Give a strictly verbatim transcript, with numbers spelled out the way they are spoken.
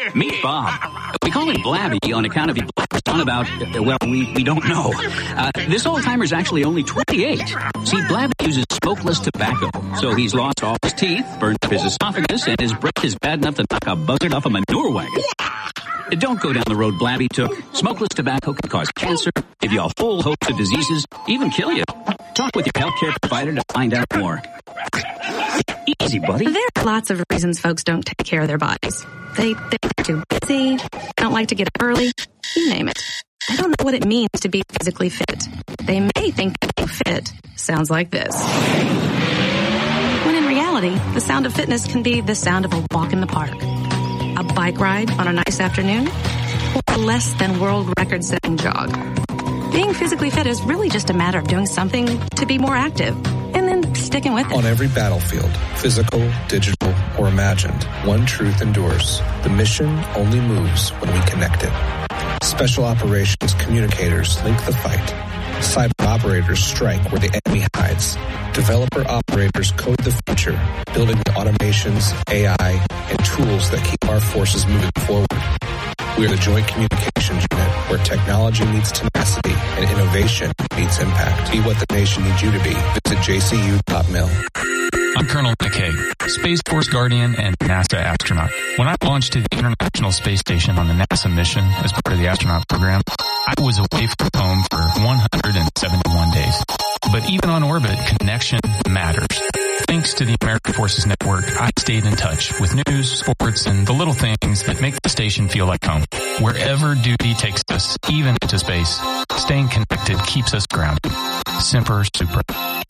Meet Bob. We call him Blabby on account of he blabs on about, uh, well, we, we don't know. Uh, this old-timer's actually only twenty-eight. See, Blabby uses smokeless tobacco, so he's lost all his teeth, burned up his esophagus, and his breath is bad enough to knock a buzzard off a manure wagon. Don't go down the road Blabby took. Smokeless tobacco can cause cancer, give you a whole host of diseases, even kill you. Talk with your healthcare provider to find out more. Easy, buddy. There are lots of reasons folks don't take care of their bodies. They, they're too busy, don't like to get up early, you name it. They don't know what it means to be physically fit. They may think being fit sounds like this. When in reality, the sound of fitness can be the sound of a walk in the park, a bike ride on a nice afternoon, or a less than world record-setting jog. Being physically fit is really just a matter of doing something to be more active and then sticking with it. On every battlefield, physical, digital, or imagined, one truth endures. The mission only moves when we connect it. Special operations communicators link the fight. Cyber operators strike where the enemy hides. Developer operators code the future, building the automations, A I, and tools that keep our forces moving forward. We are the Joint Communications Unit, where technology meets tenacity and innovation meets impact. Be what the nation needs you to be. Visit j c u dot mil. I'm Colonel Nick Hague, Space Force Guardian and NASA astronaut. When I launched to the International Space Station on the NASA mission as part of the astronaut program, I was away from home for one hundred seventy-one days. But even on orbit, connection matters. Thanks to the American Forces Network, I stayed in touch with news, sports, and the little things that make the station feel like home. Wherever duty takes us, even into space, staying connected keeps us grounded. Semper Supra.